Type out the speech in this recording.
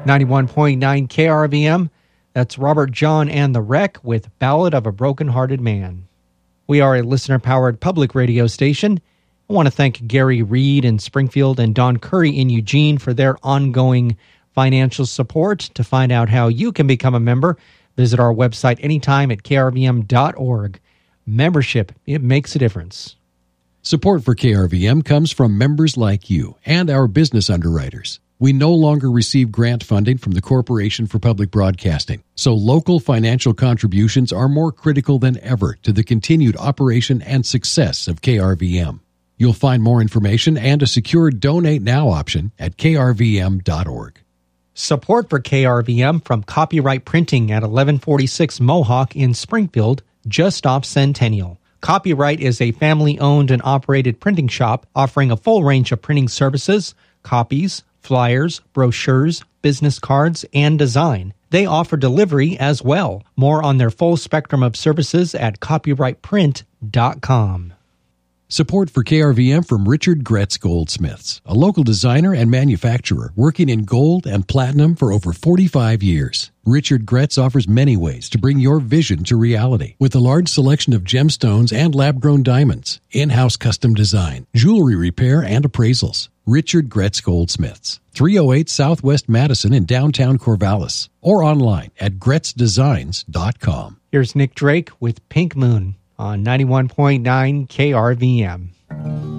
91.9 KRVM, that's Robert John and the Wreck with Ballad of a Broken-Hearted Man. We are a listener-powered public radio station. I want to thank Gary Reed in Springfield and Don Curry in Eugene for their ongoing financial support. To find out how you can become a member, visit our website anytime at krvm.org. Membership, it makes a difference. Support for KRVM comes from members like you and our business underwriters. We no longer receive grant funding from the Corporation for Public Broadcasting, so local financial contributions are more critical than ever to the continued operation and success of KRVM. You'll find more information and a secure Donate Now option at krvm.org. Support for KRVM from Copyright Printing at 1146 Mohawk in Springfield, just off Centennial. Copyright is a family-owned and operated printing shop offering a full range of printing services, copies, flyers, brochures, business cards, and design. They offer delivery as well. More on their full spectrum of services at copyrightprint.com. Support for KRVM from Richard Gretz Goldsmiths, a local designer and manufacturer working in gold and platinum for over 45 years. Richard Gretz offers many ways to bring your vision to reality with a large selection of gemstones and lab-grown diamonds, in-house custom design, jewelry repair, and appraisals. Richard Gretz Goldsmiths, 308 Southwest Madison in downtown Corvallis, or online at gretzdesigns.com. Here's Nick Drake with Pink Moon on 91.9 KRVM.